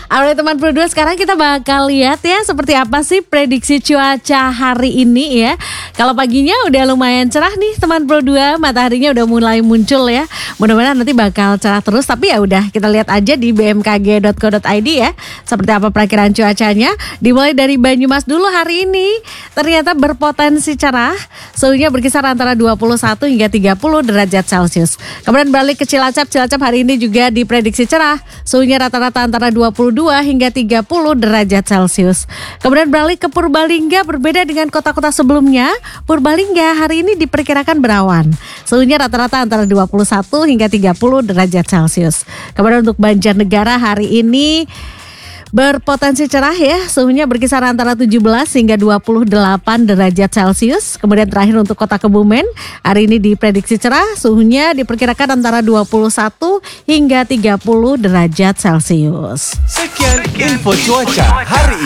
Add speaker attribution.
Speaker 1: Alright teman Pro 2, sekarang kita bakal lihat ya seperti apa sih prediksi cuaca hari ini ya. Kalau paginya udah lumayan cerah nih teman Pro 2, mataharinya udah mulai muncul ya. Mudah-mudahan nanti bakal cerah terus, tapi ya udah kita lihat aja di bmkg.co.id ya. Seperti apa perakiran cuacanya. Dimulai dari Banyumas dulu hari ini. Ternyata berpotensi cerah, suhunya berkisar antara 21 hingga 30 derajat Celcius. Kemudian balik ke Cilacap hari ini juga diprediksi cerah, suhunya rata-rata antara 22 hingga 30 derajat Celcius. Kemudian beralih ke Purbalingga, berbeda dengan kota-kota sebelumnya. Purbalingga hari ini diperkirakan berawan, suhunya rata-rata antara 21 hingga 30 derajat Celcius. Kemudian untuk Banjarnegara hari ini berpotensi cerah ya, suhunya berkisar antara 17 hingga 28 derajat Celcius. Kemudian terakhir untuk kota Kebumen, hari ini diprediksi cerah, suhunya diperkirakan antara 21 hingga 30 derajat Celcius.
Speaker 2: Sekian info cuaca hari ini.